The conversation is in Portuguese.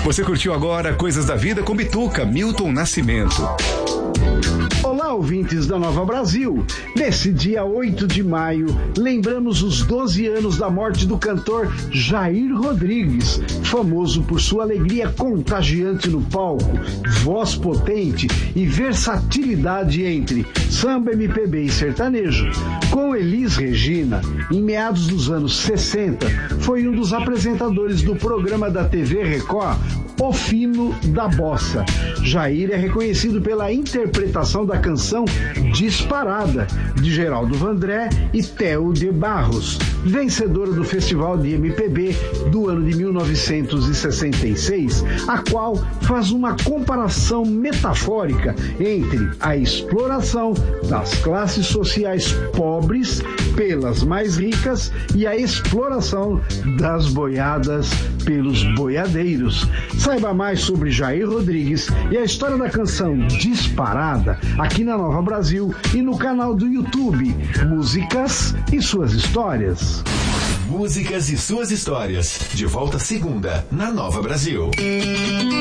Você curtiu agora Coisas da Vida com Bituca, Milton Nascimento. Olá, ouvintes da Nova Brasil. Nesse dia 8 de maio, lembramos os 12 anos da morte do cantor Jair Rodrigues, famoso por sua alegria contagiante no palco, voz potente e versatilidade entre samba, MPB e sertanejo. Com Elis Regina, em meados dos anos 60, foi um dos apresentadores do programa da TV Record, O Fino da Bossa. Jair é reconhecido pela interpretação da canção Disparada, de Geraldo Vandré e Theo de Barros, vencedora do Festival de MPB do ano de 1966, a qual faz uma comparação metafórica entre a exploração das classes sociais pobres pelas mais ricas e a exploração das boiadas pelos boiadeiros. Saiba mais sobre Jair Rodrigues e a história da canção Disparada aqui na Nova Brasil e no canal do YouTube Músicas e Suas Histórias. Músicas e Suas Histórias. De volta segunda na Nova Brasil.